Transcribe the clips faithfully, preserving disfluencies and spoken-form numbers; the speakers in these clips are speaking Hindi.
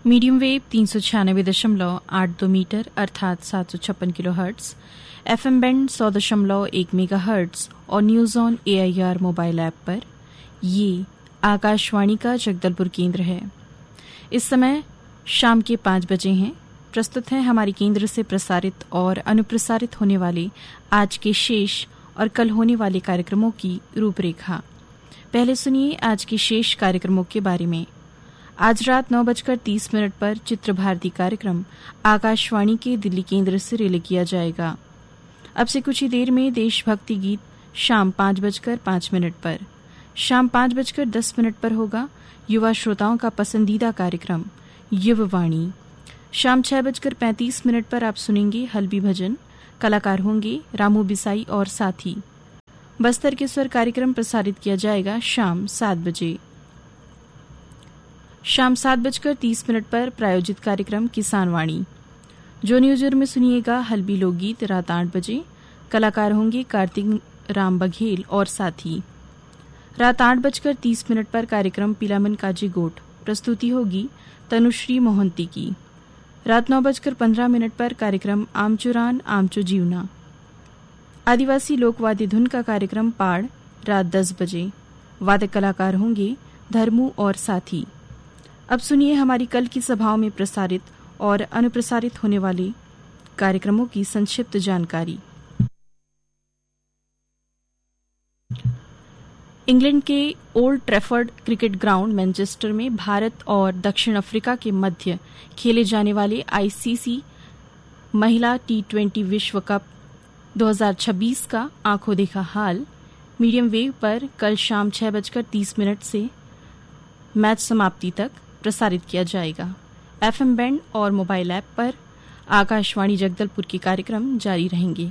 मीडियम वेव तीन सौ छियानवे दशमलव आठ दो मीटर अर्थात सात सौ छप्पन kilo hertz, F M band सौ दशमलव एक मेगा हर्ट्स और news on A I R mobile app पर ये आकाशवाणी का जगदलपुर केंद्र है। इस समय शाम के पाँच बजे हैं। प्रस्तुत है हमारे केंद्र से प्रसारित और अनुप्रसारित होने वाले आज के शेष और कल होने वाले कार्यक्रमों की रूपरेखा। पहले सुनिए आज के शेष कार्यक्रमों के बारे में। आज रात नौ बजकर तीस मिनट पर चित्र भारती कार्यक्रम आकाशवाणी के दिल्ली केंद्र से रिले किया जाएगा। अब से कुछ ही देर में देशभक्ति गीत शाम पाँच बजकर पाँच मिनट पर, शाम पाँच बजकर दस मिनट पर होगा युवा श्रोताओं का पसंदीदा कार्यक्रम युववाणी। शाम छह बजकर पैंतीस मिनट पर आप सुनेंगे हल्बी भजन। कलाकार होंगे रामू बिसाई और साथी। बस्तर के स्वर कार्यक्रम प्रसारित किया जाएगा शाम सात बजे। शाम सात बजकर तीस मिनट पर प्रायोजित कार्यक्रम किसान वाणी। जो न्यूजर में सुनिएगा हल्बी लोकगीत रात आठ बजे। कलाकार होंगे कार्तिक राम बघेल और साथी। रात आठ बजकर तीस मिनट पर कार्यक्रम पिलामन काजी गोट। प्रस्तुति होगी तनुश्री मोहंती की। रात नौ बजकर पंद्रह मिनट पर कार्यक्रम आमचुरान आमचो जीवना। आदिवासी लोकवाद्य धुन का कार्यक्रम पाड़ रात दस बजे। वादक कलाकार होंगे धर्मू और साथी। अब सुनिए हमारी कल की सभाओं में प्रसारित और अनुप्रसारित होने वाले कार्यक्रमों की संक्षिप्त जानकारी। इंग्लैंड के old Trafford cricket ground Manchester में भारत और दक्षिण अफ्रीका के मध्य खेले जाने वाले आई सी सी महिला टी ट्वेंटी विश्व कप दो हज़ार छब्बीस का आंखों देखा हाल मीडियम वेव पर कल शाम छह बजकर तीस मिनट से मैच समाप्ति तक प्रसारित किया जाएगा। एफ एम बैंड और मोबाइल ऐप पर आकाशवाणी जगदलपुर के कार्यक्रम जारी रहेंगे।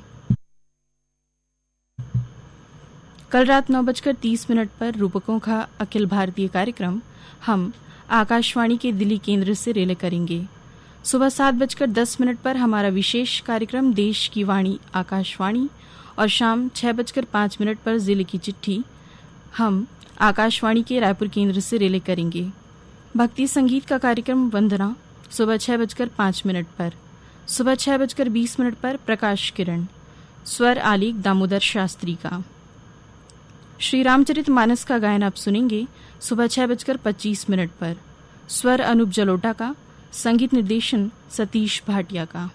कल रात नौ बजकर तीस मिनट पर रूपकों का अखिल भारतीय कार्यक्रम हम आकाशवाणी के दिल्ली केंद्र से रिले करेंगे। सुबह सात बजकर दस मिनट पर हमारा विशेष कार्यक्रम देश की वाणी आकाशवाणी और शाम छह बजकर पाँच मिनट पर जिले की चिट्ठी हम आकाशवाणी के रायपुर केंद्र से रिले करेंगे। भक्ति संगीत का कार्यक्रम वंदना सुबह छह बजकर पाँच मिनट पर। सुबह छह बजकर बीस मिनट पर प्रकाश किरण स्वर आलेख दामोदर शास्त्री का। श्री रामचरित मानस का गायन आप सुनेंगे सुबह छह बजकर पच्चीस मिनट पर। स्वर अनूप जलोटा का, संगीत निर्देशन सतीश भाटिया का।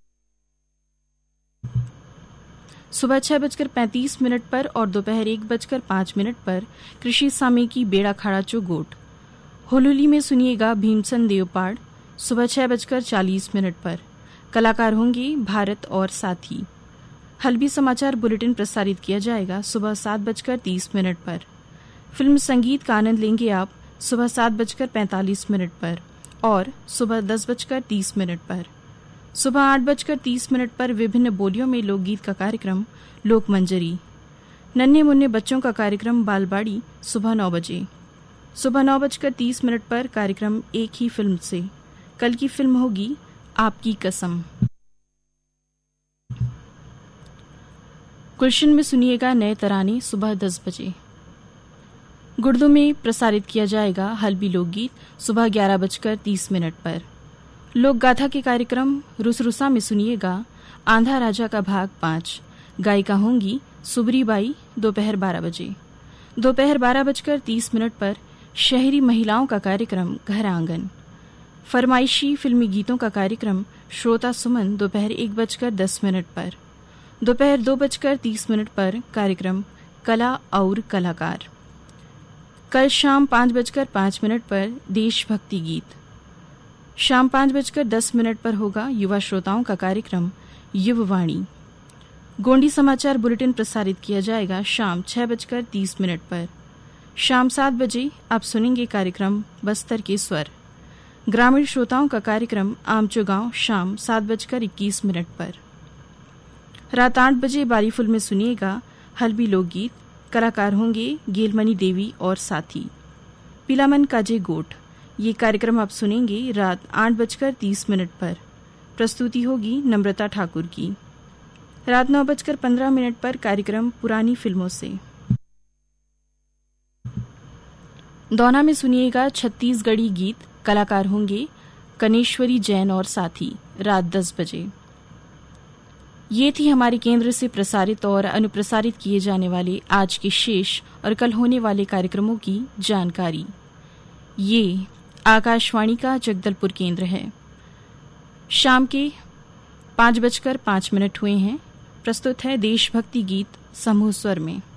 सुबह छह बजकर पैंतीस मिनट पर और दोपहर एक बजकर पाँच मिनट पर कृषि सामे की बेड़ा खाड़ा चो गोट। होलुली में सुनिएगा भीमसन देवपाड़ सुबह छह बजकर चालीस मिनट पर। कलाकार होंगे भारत और साथी। हल्बी समाचार बुलेटिन प्रसारित किया जाएगा सुबह सात बजकर तीस मिनट पर। फिल्म संगीत का आनंद लेंगे आप सुबह सात बजकर पैंतालीस मिनट पर और सुबह दस बजकर तीस मिनट पर। सुबह आठ बजकर तीस मिनट पर विभिन्न बोलियों में लोकगीत का कार्यक्रम लोकमंजरी। नन्हे मुन्ने बच्चों का कार्यक्रम बालबाड़ी सुबह नौ बजे। सुबह नौ बजकर तीस मिनट पर कार्यक्रम एक ही फिल्म से। कल की फिल्म होगी आपकी कसम। गुलशन में सुनिएगा नए तराने सुबह दस बजे। गुर्दों में प्रसारित किया जाएगा हल्बी लोकगीत सुबह ग्यारह बजकर तीस मिनट पर। लोक गाथा के कार्यक्रम रुसरुसा में सुनिएगा आंधा राजा का भाग पाँच। गायिका होंगी सुबरी बाई दोपहर बारह बजे। दोपहर बारह बजकर तीस मिनट पर शहरी महिलाओं का कार्यक्रम घर आंगन। फरमाइशी फिल्मी गीतों का कार्यक्रम श्रोता सुमन दोपहर एक बजकर दस मिनट पर। दोपहर दो बजकर तीस मिनट पर कार्यक्रम कला और कलाकार। कल शाम पाँच बजकर पाँच मिनट पर देशभक्ति गीत। शाम पाँच बजकर दस मिनट पर होगा युवा श्रोताओं का कार्यक्रम युववाणी। गोंडी समाचार बुलेटिन प्रसारित किया जाएगा शाम छह बजकर तीस मिनट पर। शाम सात बजे आप सुनेंगे कार्यक्रम बस्तर के स्वर। ग्रामीण श्रोताओं का कार्यक्रम आमचो गांव शाम सात बजकर इक्कीस मिनट पर। रात आठ बजे बारीफुल में सुनिएगा हल्बी लोकगीत। कलाकार होंगे गेलमणि देवी और साथी। पिलामन काजे गोट ये कार्यक्रम आप सुनेंगे रात आठ बजकर तीस मिनट पर। प्रस्तुति होगी नम्रता ठाकुर की। रात नौ बजकर पंद्रह मिनट पर कार्यक्रम पुरानी फिल्मों से। दौना में सुनिएगा छत्तीसगढ़ी गीत। कलाकार होंगे कनेश्वरी जैन और साथी रात दस बजे। ये थी हमारे केंद्र से प्रसारित और अनुप्रसारित किए जाने वाले आज के शेष और कल होने वाले कार्यक्रमों की जानकारी। ये आकाशवाणी का जगदलपुर केंद्र है। शाम के पाँच बजकर पाँच मिनट हुए हैं। प्रस्तुत है देशभक्ति गीत समूह स्वर में।